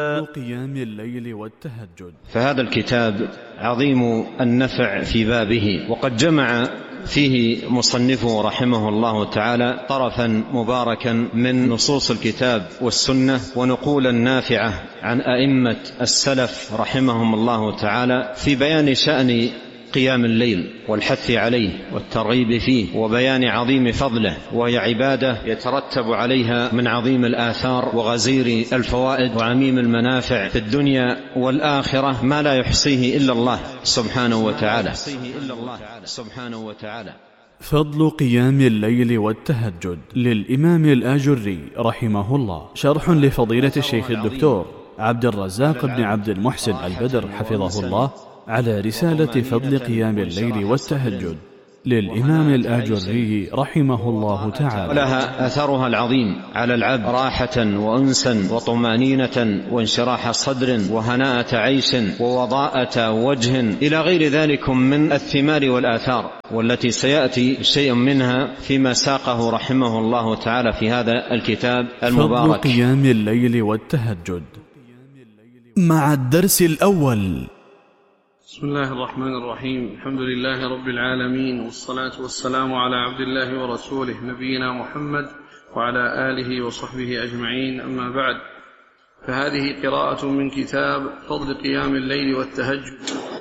قيام الليل والتهجد. فهذا الكتاب عظيم النفع في بابه، وقد جمع فيه مصنفه رحمه الله تعالى طرفا مباركا من نصوص الكتاب والسنة ونقولا نافعة عن أئمة السلف رحمهم الله تعالى في بيان شأن قيام الليل والحث عليه والترغيب فيه وبيان عظيم فضله، وهي عبادة يترتب عليها من عظيم الآثار وغزير الفوائد وعميم المنافع في الدنيا والآخرة ما لا يحصيه إلا الله سبحانه وتعالى. فضل قيام الليل والتهجد للإمام الآجري رحمه الله. شرح لفضيلة الشيخ الدكتور عبد الرزاق بن عبد المحسن البدر حفظه الله على رسالة فضل قيام الليل والتهجد للإمام الآجري رحمه الله تعالى. ولها أثرها العظيم على العبد راحة وأنسا وطمانينة وانشراح صدر وهناءة عيش ووضاءة وجه إلى غير ذلك من الثمار والآثار، والتي سيأتي شيء منها فيما ساقه رحمه الله تعالى في هذا الكتاب المبارك. فضل قيام الليل والتهجد مع الدرس الأول. بسم الله الرحمن الرحيم. الحمد لله رب العالمين، والصلاة والسلام على عبد الله ورسوله نبينا محمد وعلى آله وصحبه أجمعين، أما بعد، فهذه قراءة من كتاب فضل قيام الليل والتهجد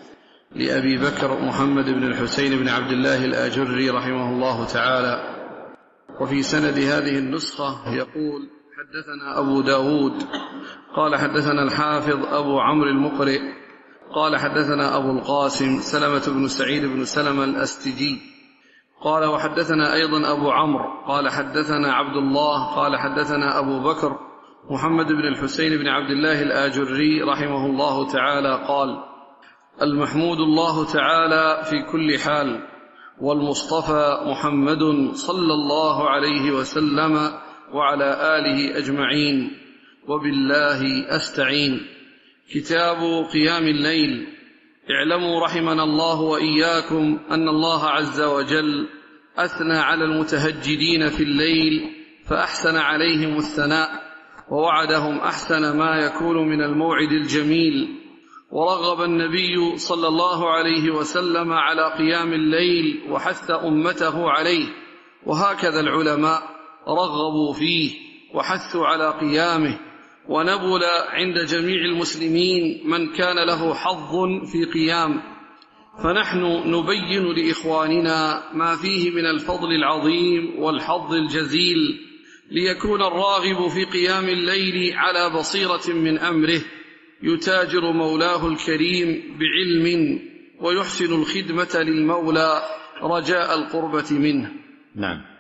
لأبي بكر محمد بن الحسين بن عبد الله الآجري رحمه الله تعالى. وفي سند هذه النسخة يقول: حدثنا أبو داود قال حدثنا الحافظ أبو عمرو المقرئ قال حدثنا أبو القاسم سلمة بن سعيد بن سلمة الأستجي قال وحدثنا أيضا أبو عمرو قال حدثنا عبد الله قال حدثنا أبو بكر محمد بن الحسين بن عبد الله الآجري رحمه الله تعالى قال: المحمود الله تعالى في كل حال، والمصطفى محمد صلى الله عليه وسلم وعلى آله أجمعين، وبالله أستعين. كتاب قيام الليل. اعلموا رحمنا الله وإياكم أن الله عز وجل أثنى على المتهجدين في الليل فأحسن عليهم الثناء، ووعدهم أحسن ما يكون من الموعد الجميل، ورغب النبي صلى الله عليه وسلم على قيام الليل وحث أمته عليه، وهكذا العلماء رغبوا فيه وحثوا على قيامه، ونبل عند جميع المسلمين من كان له حظ في قيام. فنحن نبين لإخواننا ما فيه من الفضل العظيم والحظ الجزيل، ليكون الراغب في قيام الليل على بصيرة من أمره، يتاجر مولاه الكريم بعلم، ويحسن الخدمة للمولى رجاء القربة منه. نعم.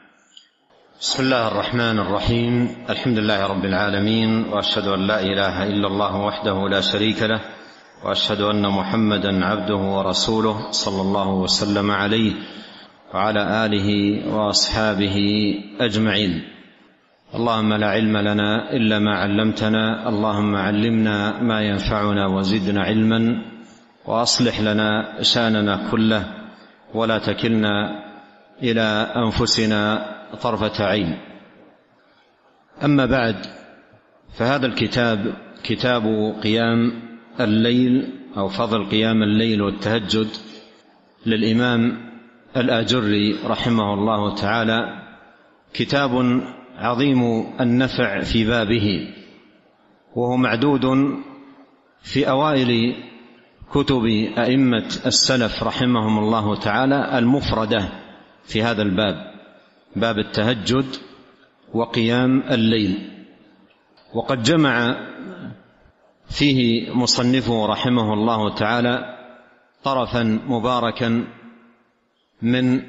بسم الله الرحمن الرحيم. الحمد لله رب العالمين، وأشهد أن لا إله إلا الله وحده لا شريك له، وأشهد أن محمدا عبده ورسوله صلى الله وسلم عليه وعلى آله وأصحابه أجمعين. اللهم لا علم لنا إلا ما علمتنا، اللهم علمنا ما ينفعنا وزدنا علما، وأصلح لنا شأننا كله، ولا تكلنا إلى أنفسنا طرفة عين. أما بعد، فهذا الكتاب كتاب قيام الليل أو فضل قيام الليل والتهجد للإمام الآجري رحمه الله تعالى، كتاب عظيم النفع في بابه، وهو معدود في أوائل كتب أئمة السلف رحمهم الله تعالى المفردة في هذا الباب، باب التهجد وقيام الليل. وقد جمع فيه مصنفه رحمه الله تعالى طرفا مباركا من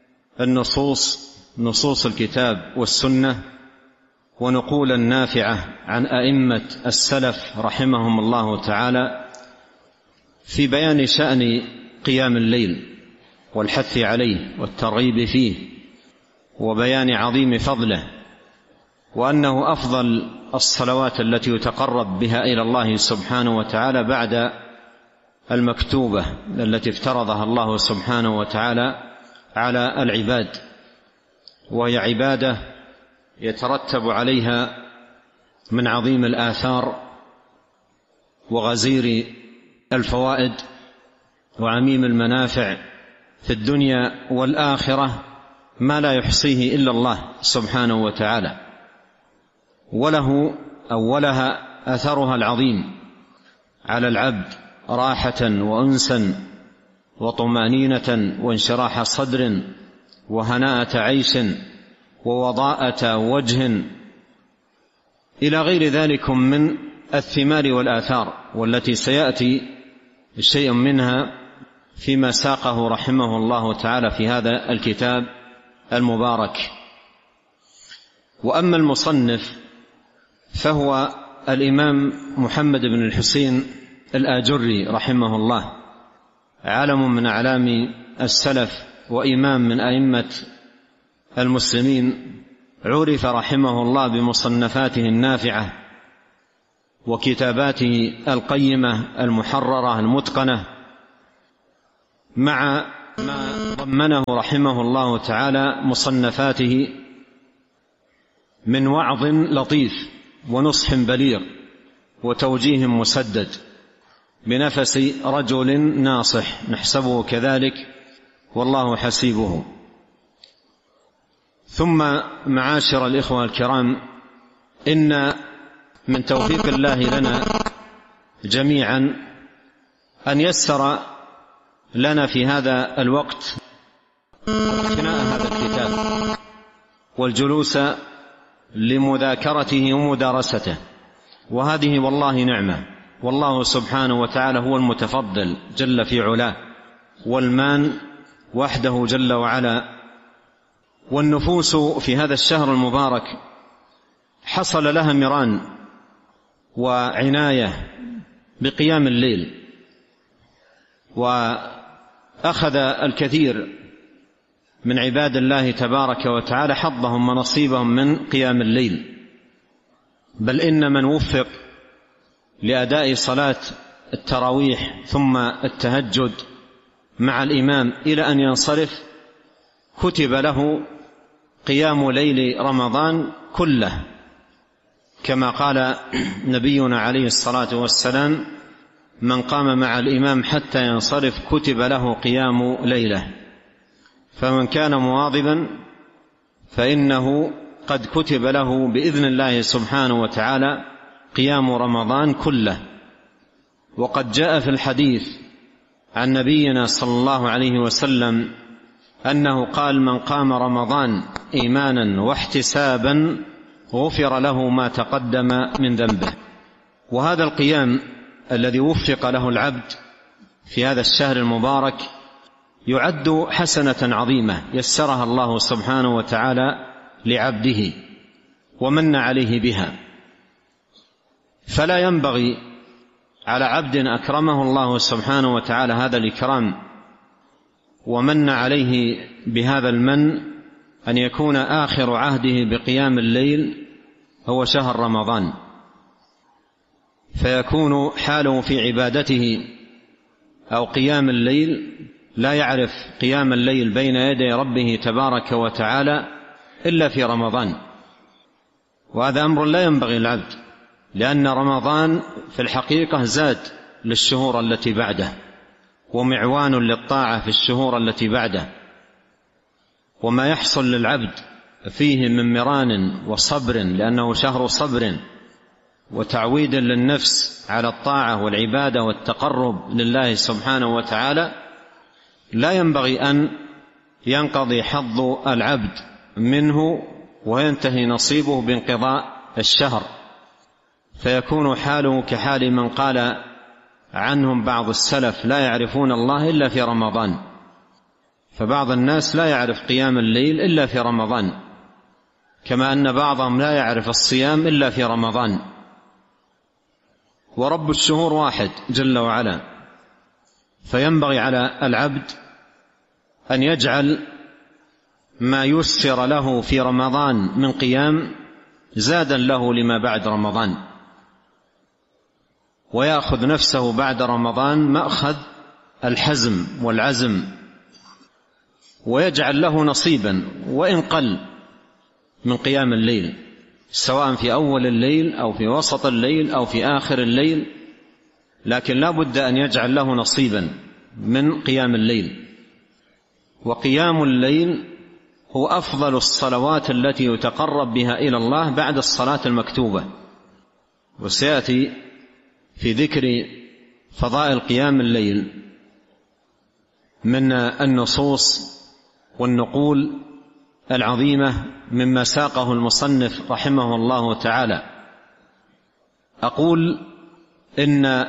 نصوص الكتاب والسنة ونقولا نافعة عن أئمة السلف رحمهم الله تعالى في بيان شأن قيام الليل والحث عليه والترغيب فيه وبيان عظيم فضله، وأنه أفضل الصلوات التي يتقرب بها إلى الله سبحانه وتعالى بعد المكتوبة التي افترضها الله سبحانه وتعالى على العباد، وهي عبادة يترتب عليها من عظيم الآثار وغزير الفوائد وعميم المنافع في الدنيا والآخرة ما لا يحصيه إلا الله سبحانه وتعالى، ولها أثرها العظيم على العبد راحة وأنسا وطمأنينة وانشراح صدر وهناءة عيش ووضاءة وجه إلى غير ذلك من الثمار والآثار، والتي سيأتي شيء منها فيما ساقه رحمه الله تعالى في هذا الكتاب المبارك. وأما المصنف فهو الإمام محمد بن الحسين الآجري رحمه الله، علم من أعلام السلف وإمام من أئمة المسلمين، عرف رحمه الله بمصنفاته النافعة وكتاباته القيمة المحررة المتقنة، مع ما ضمنه رحمه الله تعالى مصنفاته من وعظ لطيف ونصح بليغ وتوجيه مسدد بنفس رجل ناصح، نحسبه كذلك والله حسيبه. ثم معاشر الإخوة الكرام، إن من توفيق الله لنا جميعا أن يسر لنا في هذا الوقت اقتناء هذا الكتاب والجلوس لمذاكرته ومدارسته، وهذه والله نعمة، والله سبحانه وتعالى هو المتفضل جل في علاه والمان وحده جل وعلا. والنفوس في هذا الشهر المبارك حصل لها مران وعناية بقيام الليل، وأخذ الكثير من عباد الله تبارك وتعالى حظهم ونصيبهم من قيام الليل، بل إن من وفق لأداء صلاة التراويح ثم التهجد مع الإمام إلى أن ينصرف كتب له قيام ليل رمضان كله، كما قال نبينا عليه الصلاة والسلام: من قام مع الإمام حتى ينصرف كتب له قيام ليلة. فمن كان مواظبا فإنه قد كتب له بإذن الله سبحانه وتعالى قيام رمضان كله. وقد جاء في الحديث عن نبينا صلى الله عليه وسلم أنه قال: من قام رمضان إيمانا واحتسابا غفر له ما تقدم من ذنبه. وهذا القيام الذي وفق له العبد في هذا الشهر المبارك يعد حسنة عظيمة يسرها الله سبحانه وتعالى لعبده ومن عليه بها، فلا ينبغي على عبد أكرمه الله سبحانه وتعالى هذا الإكرام ومن عليه بهذا المن أن يكون آخر عهده بقيام الليل هو شهر رمضان، فيكون حاله في عبادته أو قيام الليل لا يعرف قيام الليل بين يدي ربه تبارك وتعالى إلا في رمضان. وهذا أمر لا ينبغي العبد، لأن رمضان في الحقيقة زاد للشهور التي بعده ومعوان للطاعة في الشهور التي بعده، وما يحصل للعبد فيه من مران وصبر، لأنه شهر صبر وتعويد للنفس على الطاعة والعبادة والتقرب لله سبحانه وتعالى، لا ينبغي أن ينقضي حظ العبد منه وينتهي نصيبه بانقضاء الشهر، فيكون حاله كحال من قال عنهم بعض السلف: لا يعرفون الله إلا في رمضان. فبعض الناس لا يعرف قيام الليل إلا في رمضان، كما أن بعضهم لا يعرف الصيام إلا في رمضان. ورب الشهور واحد جل وعلا، فينبغي على العبد أن يجعل ما يسر له في رمضان من قيام زادا له لما بعد رمضان، ويأخذ نفسه بعد رمضان مأخذ الحزم والعزم، ويجعل له نصيبا وإن قل من قيام الليل، سواء في أول الليل أو في وسط الليل أو في آخر الليل، لكن لا بد أن يجعل له نصيبا من قيام الليل. وقيام الليل هو أفضل الصلوات التي يتقرب بها إلى الله بعد الصلاة المكتوبة. وسيأتي في ذكر فضائل قيام الليل من النصوص والنقول العظيمة مما ساقه المصنف رحمه الله تعالى. أقول إن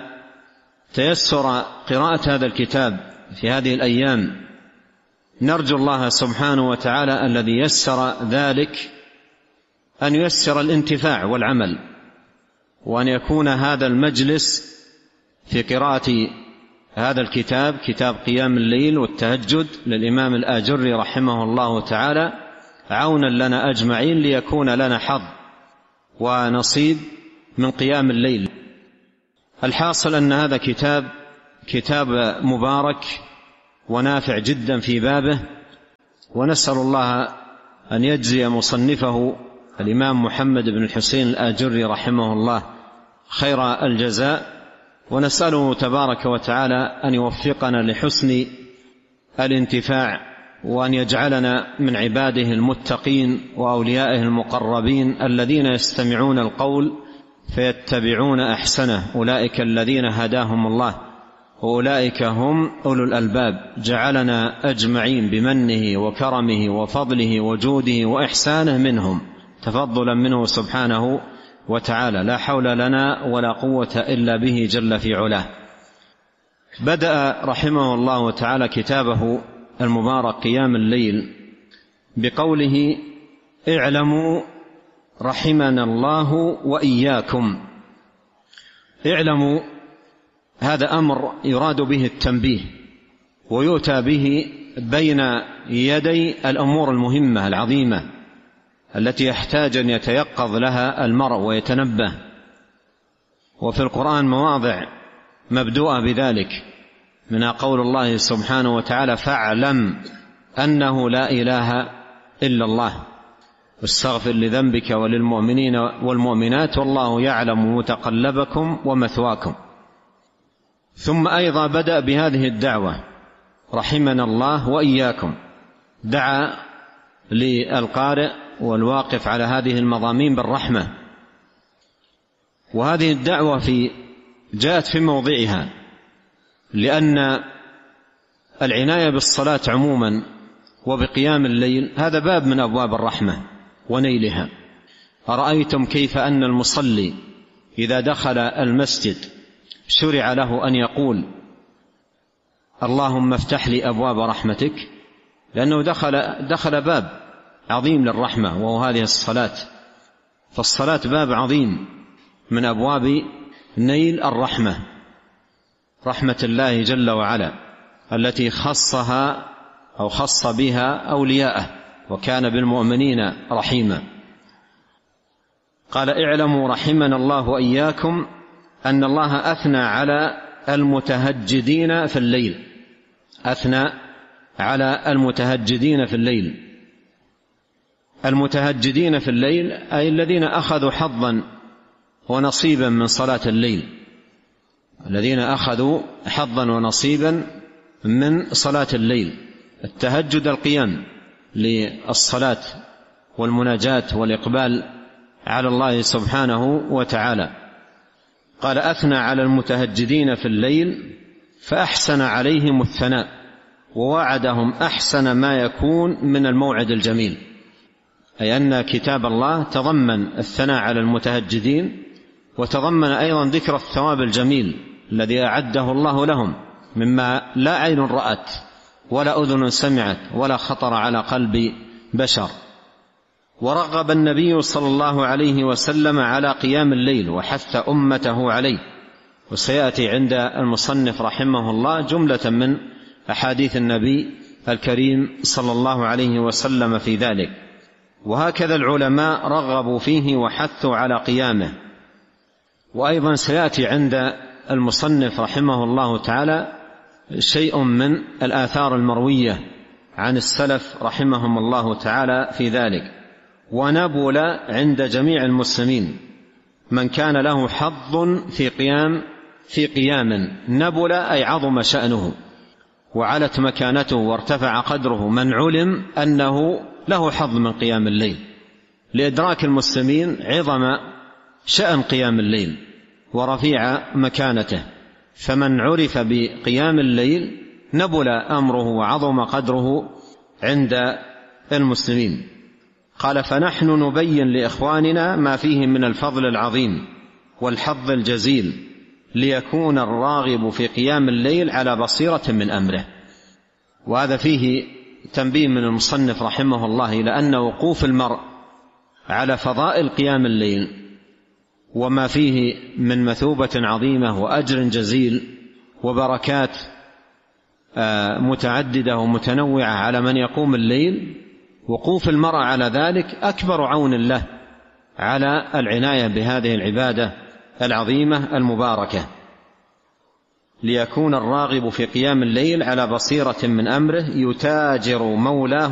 تيسر قراءة هذا الكتاب في هذه الأيام نرجو الله سبحانه وتعالى الذي يسر ذلك أن ييسر الانتفاع والعمل، وأن يكون هذا المجلس في قراءة هذا الكتاب، كتاب قيام الليل والتهجد للإمام الآجري رحمه الله تعالى، عونا لنا أجمعين ليكون لنا حظ ونصيب من قيام الليل. الحاصل أن هذا كتاب مبارك ونافع جدا في بابه، ونسأل الله أن يجزي مصنفه الإمام محمد بن الحسين الآجري رحمه الله خير الجزاء، ونسأله تبارك وتعالى أن يوفقنا لحسن الانتفاع، وأن يجعلنا من عباده المتقين وأوليائه المقربين الذين يستمعون القول فيتبعون أحسنه، أولئك الذين هداهم الله وأولئك هم أولو الألباب. جعلنا أجمعين بمنه وكرمه وفضله وجوده وإحسانه منهم تفضلا منه سبحانه وتعالى، لا حول لنا ولا قوة إلا به جل في علاه. بدأ رحمه الله تعالى كتابه المبارك قيام الليل بقوله: اعلموا رحمنا الله وإياكم. اعلموا هذا أمر يراد به التنبيه، ويؤتى به بين يدي الأمور المهمة العظيمة التي يحتاج أن يتيقظ لها المرء ويتنبه. وفي القرآن مواضع مبدوءة بذلك، منها قول الله سبحانه وتعالى: فاعلم أنه لا إله إلا الله واستغفر لذنبك وللمؤمنين والمؤمنات والله يعلم متقلبكم ومثواكم. ثم أيضا بدأ بهذه الدعوة: رحمنا الله وإياكم. دعا للقارئ والواقف على هذه المضامين بالرحمة، وهذه الدعوة جاءت في موضعها، لأن العناية بالصلاة عموما وبقيام الليل هذا باب من أبواب الرحمة ونيلها. أرأيتم كيف أن المصلي إذا دخل المسجد شرع له أن يقول: اللهم افتح لي أبواب رحمتك، لأنه دخل باب عظيم للرحمة وهو هذه الصلاة. فالصلاة باب عظيم من أبواب نيل الرحمة، رحمة الله جل وعلا التي خصها أو خص بها أولياءه، وكان بالمؤمنين رحيما. قال: اعلموا رحمنا الله وإياكم أن الله أثنى على المتهجدين في الليل. أثنى على المتهجدين في الليل. المتهجدين في الليل أي الذين أخذوا حظا ونصيبا من صلاة الليل، الذين أخذوا حظا ونصيبا من صلاة الليل. التهجد القيام للصلاة والمناجاة والإقبال على الله سبحانه وتعالى. قال: أثنى على المتهجدين في الليل فأحسن عليهم الثناء، ووعدهم أحسن ما يكون من الموعد الجميل. أي أن كتاب الله تضمن الثناء على المتهجدين، وتضمن أيضا ذكر الثواب الجميل الذي أعده الله لهم مما لا عين رأت ولا أذن سمعت ولا خطر على قلب بشر. ورغب النبي صلى الله عليه وسلم على قيام الليل وحث أمته عليه. وسيأتي عند المصنف رحمه الله جملة من أحاديث النبي الكريم صلى الله عليه وسلم في ذلك. وهكذا العلماء رغبوا فيه وحثوا على قيامه. وأيضا سيأتي عند المصنف رحمه الله تعالى شيء من الآثار المروية عن السلف رحمهم الله تعالى في ذلك. ونبل عند جميع المسلمين من كان له حظ في قيام نبل أي عظم شأنه وعلت مكانته وارتفع قدره من علم أنه له حظ من قيام الليل، لإدراك المسلمين عظم شأن قيام الليل ورفيع مكانته. فمن عرف بقيام الليل نبل أمره وعظم قدره عند المسلمين. قال: فنحن نبين لإخواننا ما فيه من الفضل العظيم والحظ الجزيل ليكون الراغب في قيام الليل على بصيرة من أمره. وهذا فيه تنبيه من المصنف رحمه الله إلى أن وقوف المرء على فضائل قيام الليل وما فيه من مثوبة عظيمة وأجر جزيل وبركات متعددة ومتنوعة على من يقوم الليل، وقوف المرء على ذلك أكبر عون له على العناية بهذه العبادة العظيمة المباركة. ليكون الراغب في قيام الليل على بصيرة من أمره يتاجر مولاه